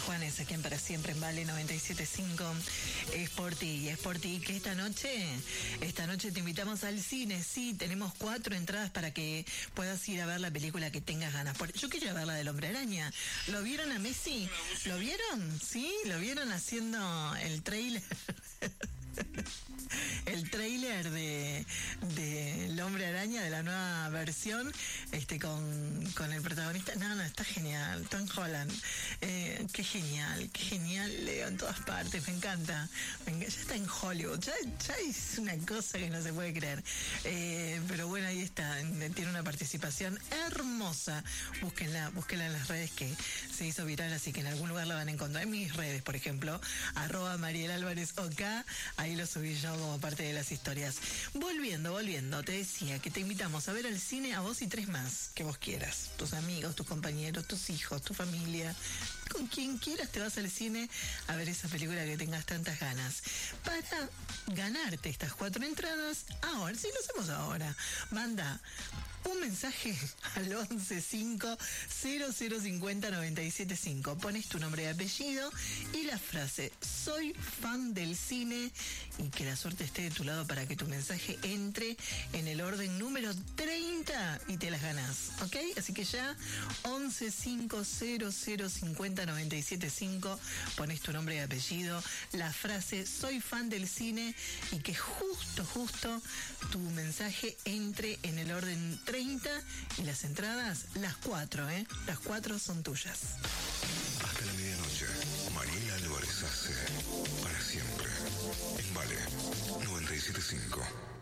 Juanes, aquí en Para Siempre en Vale 97.5. Es por ti que esta noche te invitamos al cine. Sí, tenemos 4 entradas para que puedas ir a ver la película que tengas ganas. Yo quiero ir a ver la del Hombre Araña. ¿Lo vieron a Messi? ¿Lo vieron? ¿Sí? ¿Lo vieron haciendo el tráiler? El tráiler de El Hombre Araña, de la nueva versión, con el protagonista. No, está genial, Tom Holland. Qué genial, Leo, en todas partes, me encanta. Ya está en Hollywood, ya es una cosa que no se puede creer. Pero bueno, ahí está, tiene una participación hermosa. Búsquenla en las redes, que se hizo viral, así que en algún lugar la van a encontrar. En mis redes, por ejemplo, @MarielAlvarezOK, ahí lo subí yo como parte de las historias. Volviendo, te decía que te invitamos a ver al cine, a vos y 3 más que vos quieras. Tus amigos, tus compañeros, tus hijos, tu familia. Con quien quieras te vas al cine a ver esa película que tengas tantas ganas. Para ganarte estas 4 entradas, ahora, sí, lo hacemos ahora. Manda un mensaje al 1150050975. Pones tu nombre y apellido y la frase "soy fan del cine", y que la suerte esté de tu lado para que tu mensaje entre en el orden número 30 y te las ganás, ¿ok? Así que ya 1150050975, pones tu nombre y apellido, la frase "soy fan del cine", y que justo tu mensaje entre en el orden 30, y las entradas, las 4, las 4 son tuyas. Hasta la medianoche, Mariel Álvarez hace Para Siempre en Vale 97.5.